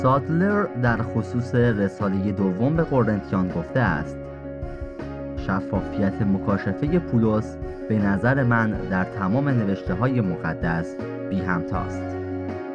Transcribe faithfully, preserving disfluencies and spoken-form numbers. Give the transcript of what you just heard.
سادلر در خصوص رساله دوم به قرنتیان گفته است: شفافیت مکاشفه پولس به نظر من در تمام نوشته های مقدس بی همتاست.